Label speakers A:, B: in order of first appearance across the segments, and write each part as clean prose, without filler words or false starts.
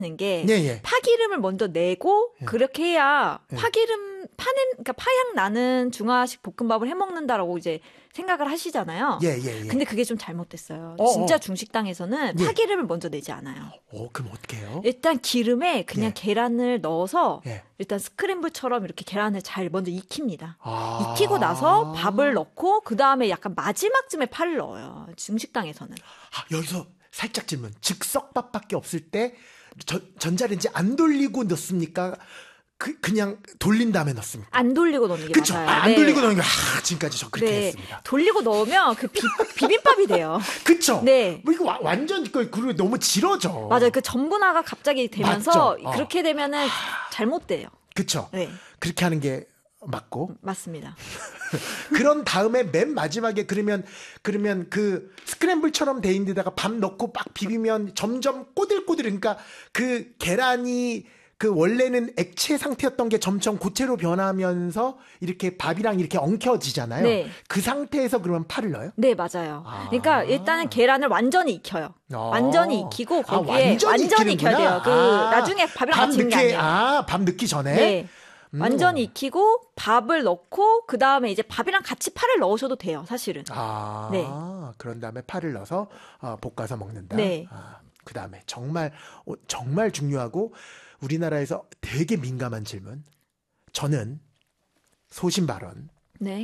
A: 게
B: 예, 예.
A: 파기름을 먼저 내고
B: 예.
A: 그렇게 해야
B: 예.
A: 그러니까 파향 나는 중화식 볶음밥을 해 먹는다라고 이제 생각을 하시잖아요.
B: 예, 예, 예.
A: 근데 그게 좀 잘못됐어요.
B: 어,
A: 진짜
B: 어.
A: 중식당에서는
B: 예.
A: 파기름을 먼저 내지 않아요.
B: 그럼 어떻게 해요?
A: 일단 기름에 그냥
B: 예.
A: 계란을 넣어서
B: 예.
A: 일단 스크램블처럼 이렇게 계란을 잘 먼저 익힙니다.
B: 아.
A: 익히고 나서 밥을 넣고 그 다음에 약간 마지막쯤에 파를 넣어요. 중식당에서는.
B: 여기서 살짝 질문. 즉석밥밖에 없을 때 전자레인지 안 돌리고 넣습니까? 그냥 돌린 다음에 넣습니까?
A: 안 돌리고 넣는 게
B: 그쵸?
A: 맞아요.
B: 안 돌리고 넣는 거. 지금까지 저 그렇게
A: 네.
B: 했습니다.
A: 돌리고 넣으면 그 비빔밥이 돼요.
B: 그쵸?
A: 네.
B: 뭐 이거 완전 그리고 너무 질어져.
A: 맞아요. 그 전분화가 갑자기 되면서
B: 맞죠?
A: 그렇게 되면은 잘못돼요.
B: 그쵸?
A: 네.
B: 그렇게 하는 게 맞고.
A: 맞습니다.
B: 그런 다음에 맨 마지막에 그러면 그 스크램블처럼 돼 있는 데다가 밥 넣고 막 비비면 점점 꼬들꼬들, 그러니까 그 계란이 그 원래는 액체 상태였던 게 점점 고체로 변하면서 이렇게 밥이랑 이렇게 엉켜지잖아요.
A: 네.
B: 그 상태에서 그러면 파를 넣어요?
A: 네, 맞아요. 그러니까 일단은 계란을 완전히 익혀요. 완전히 익히고 거기에 완전히 익혀야 돼요. 나중에 밥이랑 같이 익는 게 아니에요.
B: 밥 넣기 전에?
A: 네. 완전히 익히고 밥을 넣고 그 다음에 이제 밥이랑 같이 파를 넣으셔도 돼요, 사실은. 네.
B: 그런 다음에 파를 넣어서 볶아서 먹는다.
A: 네.
B: 그 다음에 정말 중요하고 우리나라에서 되게 민감한 질문. 저는 소신 발언.
A: 네.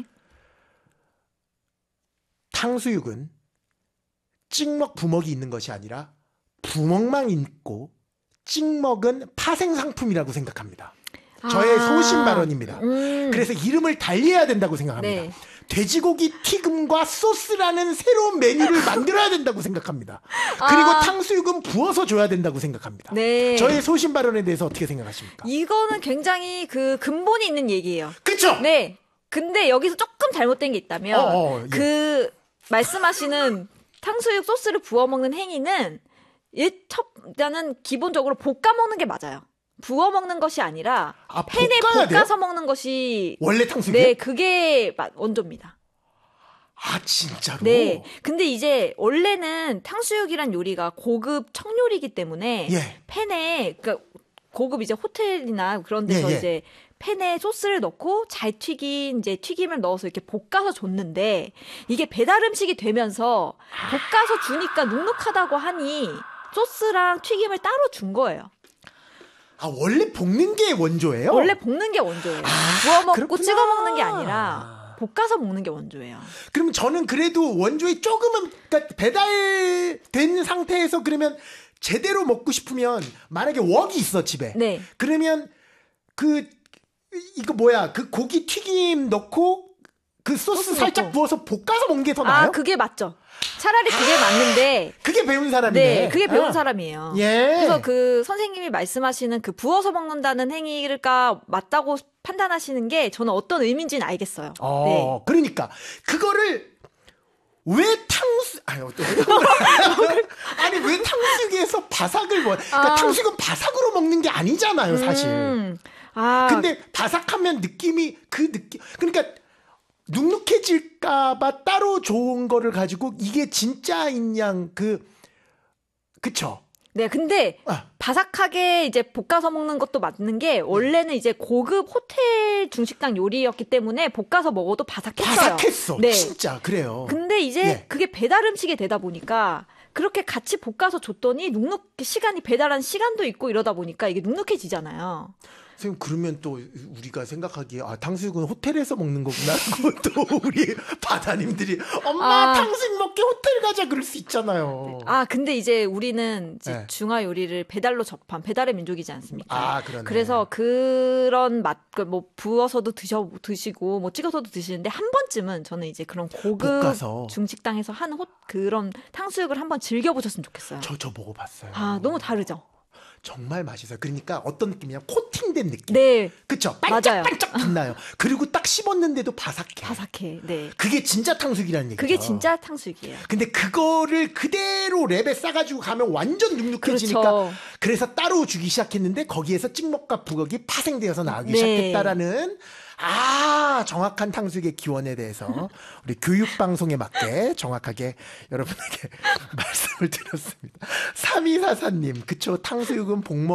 B: 탕수육은 찍먹 부먹이 있는 것이 아니라 부먹만 있고 찍먹은 파생 상품이라고 생각합니다. 저의 소신 발언입니다. 그래서 이름을 달리해야 된다고 생각합니다.
A: 네.
B: 돼지고기 튀김과 소스라는 새로운 메뉴를 만들어야 된다고 생각합니다. 그리고 탕수육은 부어서 줘야 된다고 생각합니다.
A: 네.
B: 저의 소신 발언에 대해서 어떻게 생각하십니까?
A: 이거는 굉장히 그 근본이 있는 얘기예요.
B: 그렇죠?
A: 네. 근데 여기서 조금 잘못된 게 있다면
B: 예.
A: 그 말씀하시는 탕수육 소스를 부어 먹는 행위는 일단은 기본적으로 볶아 먹는 게 맞아요. 부어 먹는 것이 아니라 팬에 볶아서 먹는 것이
B: 원래 탕수육?
A: 네, 그게 원조입니다.
B: 진짜로?
A: 네. 근데 이제 원래는 탕수육이란 요리가 고급 청요리이기 때문에
B: 예.
A: 팬에 그러니까 고급 이제 호텔이나 그런 데서 이제 팬에 소스를 넣고 잘 튀긴 이제 튀김을 넣어서 이렇게 볶아서 줬는데 이게 배달 음식이 되면서 볶아서 주니까 눅눅하다고 하니 소스랑 튀김을 따로 준 거예요.
B: 원래 볶는 게 원조예요?
A: 원래 볶는 게 원조예요. 구워 먹고
B: 그렇구나.
A: 찍어 먹는 게 아니라 볶아서 먹는 게 원조예요.
B: 그럼 저는 그래도 원조에 조금은, 그러니까 배달된 상태에서 그러면 제대로 먹고 싶으면 만약에 웍이 있어 집에.
A: 네.
B: 그러면 그 고기 튀김 넣고 그 소스 살짝
A: 넣고.
B: 부어서 볶아서 먹는 게 더 나아요?
A: 그게 맞죠. 차라리 그게 맞는데.
B: 그게 배운 사람이네.
A: 네, 그게 배운 사람이에요.
B: 예.
A: 그래서 그 선생님이 말씀하시는 그 부어서 먹는다는 행위가 맞다고 판단하시는 게 저는 어떤 의미인지는 알겠어요. 네.
B: 그러니까 그거를 왜 아니 왜 탕수육에서 바삭을 그러니까 탕수육은 바삭으로 먹는 게 아니잖아요, 사실. 근데 바삭하면 그러니까 눅눅해질까봐 따로 좋은 거를 가지고 이게 진짜인 양 그쵸?
A: 네, 근데 바삭하게 이제 볶아서 먹는 것도 맞는 게 원래는 이제 고급 호텔 중식당 요리였기 때문에 볶아서 먹어도 바삭했어요.
B: 바삭했어,
A: 네.
B: 진짜 그래요.
A: 근데 이제 그게 배달 음식이 되다 보니까 그렇게 같이 볶아서 줬더니 배달한 시간도 있고 이러다 보니까 이게 눅눅해지잖아요.
B: 선생님, 그러면 또 우리가 생각하기에 탕수육은 호텔에서 먹는 거구나. 또 우리 바다님들이 엄마 탕수육 먹게 호텔 가자 그럴 수 있잖아요.
A: 근데 이제 우리는 이제 중화 요리를 배달로 접한 배달의 민족이지 않습니까?
B: 그러네.
A: 그래서 그런 뭐 부어서도 드시고 뭐 찍어서도 드시는데 한 번쯤은 저는 이제 그런 고급
B: 볶아서.
A: 중식당에서 하는 그런 탕수육을 한번 즐겨보셨으면 좋겠어요.
B: 저 먹어봤어요.
A: 너무 다르죠?
B: 정말 맛있어요. 그러니까 어떤 느낌이냐, 코팅된 느낌.
A: 네.
B: 그쵸?
A: 맞아요.
B: 반짝반짝 빛나요. 그리고 딱 씹었는데도 바삭해.
A: 네.
B: 그게 진짜 탕수육이라는 얘기죠.
A: 그게 진짜 탕수육이에요.
B: 근데 그거를 그대로 랩에 싸가지고 가면 완전 눅눅해지니까.
A: 그렇죠.
B: 그래서 따로 주기 시작했는데 거기에서 찍먹과 부먹이 파생되어서 나오기
A: 네.
B: 시작했다라는 정확한 탕수육의 기원에 대해서 우리 교육방송에 맞게 정확하게 여러분에게 말씀을 드렸습니다. 3244님, 그쵸. 탕수육은 복먹